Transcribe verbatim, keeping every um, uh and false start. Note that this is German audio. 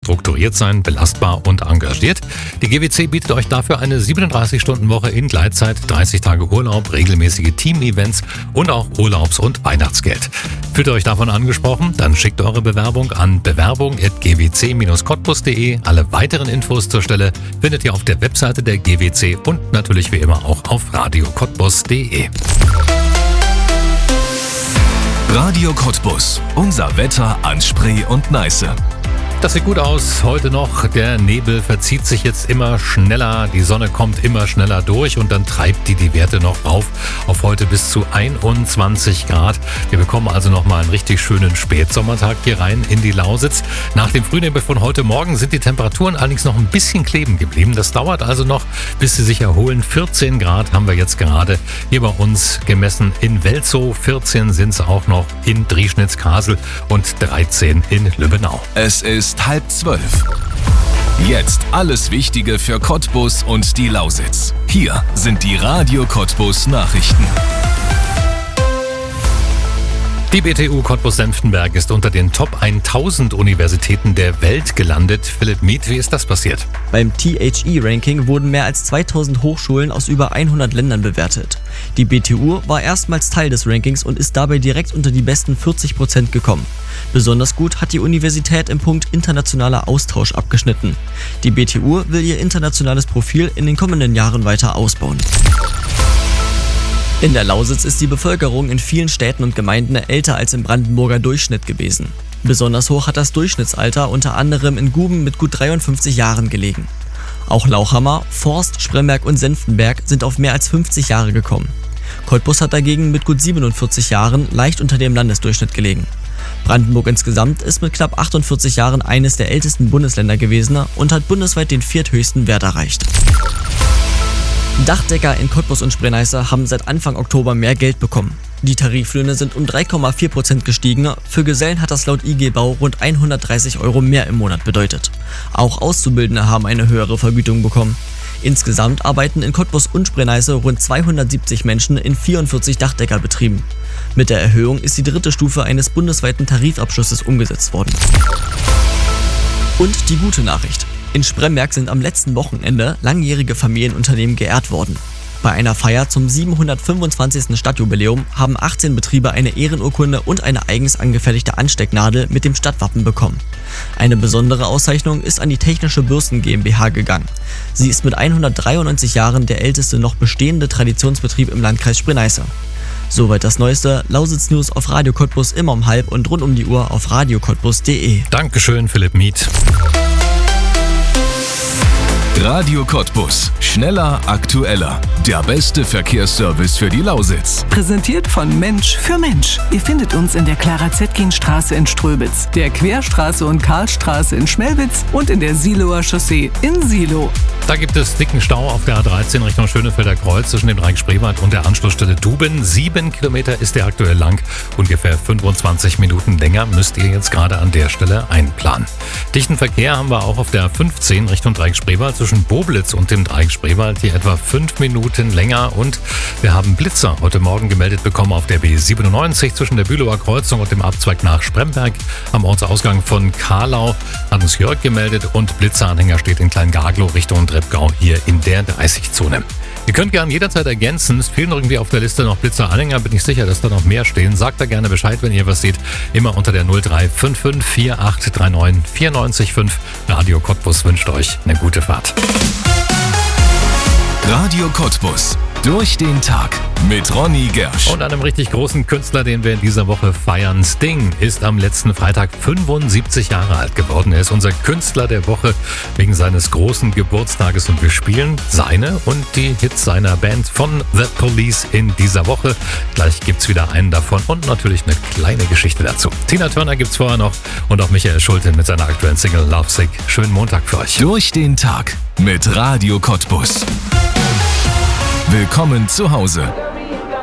strukturiert sein, belastbar und engagiert. Die G W C bietet euch dafür eine siebenunddreißig-Stunden-Woche in Gleitzeit, dreißig Tage Urlaub, regelmäßige Team-Events und auch Urlaubs- und Weihnachtsgeld. Fühlt ihr euch davon angesprochen? Dann schickt eure Bewerbung an bewerbung at g w c dash cottbus punkt d e. Alle weiteren Infos zur Stelle findet ihr auf der Webseite der G W C und natürlich wie immer auch auf radio cottbus punkt d e. Radio Cottbus. Unser Wetter an Spree und Neiße. Das sieht gut aus, heute noch. Der Nebel verzieht sich jetzt immer schneller, die Sonne kommt immer schneller durch und dann treibt die die Werte noch rauf auf heute bis zu einundzwanzig Grad. Wir bekommen also nochmal einen richtig schönen Spätsommertag hier rein in die Lausitz. Nach dem Frühnebel von heute Morgen sind die Temperaturen allerdings noch ein bisschen kleben geblieben. Das dauert also noch, bis sie sich erholen. vierzehn Grad haben wir jetzt gerade hier bei uns gemessen in Welzow. vierzehn sind es auch noch in Drieschnitz-Kasel und dreizehn in Lübbenau. Es ist halb zwölf. Jetzt alles Wichtige für Cottbus und die Lausitz. Hier sind die Radio Cottbus Nachrichten. Die B T U Cottbus-Senftenberg ist unter den Top tausend Universitäten der Welt gelandet. Philipp Mieth, wie ist das passiert? Beim T H E-Ranking wurden mehr als zweitausend Hochschulen aus über hundert Ländern bewertet. Die B T U war erstmals Teil des Rankings und ist dabei direkt unter die besten vierzig Prozent gekommen. Besonders gut hat die Universität im Punkt internationaler Austausch abgeschnitten. Die B T U will ihr internationales Profil in den kommenden Jahren weiter ausbauen. In der Lausitz ist die Bevölkerung in vielen Städten und Gemeinden älter als im Brandenburger Durchschnitt gewesen. Besonders hoch hat das Durchschnittsalter unter anderem in Guben mit gut dreiundfünfzig Jahren gelegen. Auch Lauchhammer, Forst, Spremberg und Senftenberg sind auf mehr als fünfzig Jahre gekommen. Cottbus hat dagegen mit gut siebenundvierzig Jahren leicht unter dem Landesdurchschnitt gelegen. Brandenburg insgesamt ist mit knapp achtundvierzig Jahren eines der ältesten Bundesländer gewesen und hat bundesweit den vierthöchsten Wert erreicht. Dachdecker in Cottbus und Spree-Neiße haben seit Anfang Oktober mehr Geld bekommen. Die Tariflöhne sind um drei Komma vier Prozent gestiegen. Für Gesellen hat das laut I G Bau rund hundertdreißig Euro mehr im Monat bedeutet. Auch Auszubildende haben eine höhere Vergütung bekommen. Insgesamt arbeiten in Cottbus und Spree-Neiße rund zweihundertsiebzig Menschen in vierundvierzig Dachdeckerbetrieben. Mit der Erhöhung ist die dritte Stufe eines bundesweiten Tarifabschlusses umgesetzt worden. Und die gute Nachricht. In Spremberg sind am letzten Wochenende langjährige Familienunternehmen geehrt worden. Bei einer Feier zum siebenhundertfünfundzwanzigsten Stadtjubiläum haben achtzehn Betriebe eine Ehrenurkunde und eine eigens angefertigte Anstecknadel mit dem Stadtwappen bekommen. Eine besondere Auszeichnung ist an die Technische Bürsten GmbH gegangen. Sie ist mit hundertdreiundneunzig Jahren der älteste noch bestehende Traditionsbetrieb im Landkreis Spree-Neiße. Soweit das neueste Lausitz News auf Radio Cottbus immer um halb und rund um die Uhr auf radio cottbus punkt d e. Dankeschön, Philipp Mieth. Radio Cottbus. Schneller, aktueller. Der beste Verkehrsservice für die Lausitz. Präsentiert von Mensch für Mensch. Ihr findet uns in der Clara-Zetkin-Straße in Ströbitz, der Querstraße und Karlstraße in Schmelwitz und in der Siloer Chaussee in Silo. Da gibt es dicken Stau auf der A dreizehn Richtung Schönefelder Kreuz zwischen dem Dreieck Spreewald und der Anschlussstelle Duben. Sieben Kilometer ist der aktuell lang. Ungefähr fünfundzwanzig Minuten länger müsst ihr jetzt gerade an der Stelle einplanen. Dichten Verkehr haben wir auch auf der fünfzehn Richtung Dreieck Spreewald zwischen Boblitz und dem Dreieck Spreewald. Hier etwa fünf Minuten länger. Und wir haben Blitzer heute Morgen gemeldet bekommen auf der B siebenundneunzig zwischen der Bülower Kreuzung und dem Abzweig nach Spremberg. Am Ortsausgang von Karlau hat uns Jörg gemeldet und Blitzeranhänger steht in Kleingaglow Richtung Treppgau hier in der dreißig-Zone. Ihr könnt gerne jederzeit ergänzen. Es fehlen irgendwie auf der Liste noch Blitzeranhänger. Bin ich sicher, dass da noch mehr stehen. Sagt da gerne Bescheid, wenn ihr was seht. Immer unter der null drei fünf fünf vier acht drei neun vier neun fünf. Radio Cottbus wünscht euch eine gute Fahrt. Radio Cottbus. Durch den Tag mit Ronny Gersch. Und einem richtig großen Künstler, den wir in dieser Woche feiern. Sting ist am letzten Freitag fünfundsiebzig Jahre alt geworden. Er ist unser Künstler der Woche wegen seines großen Geburtstages und wir spielen seine und die Hits seiner Band von The Police in dieser Woche. Gleich gibt's wieder einen davon und natürlich eine kleine Geschichte dazu. Tina Turner gibt's vorher noch und auch Michael Schulte mit seiner aktuellen Single Lovesick. Schönen Montag für euch. Durch den Tag mit Radio Cottbus. Willkommen zu Hause.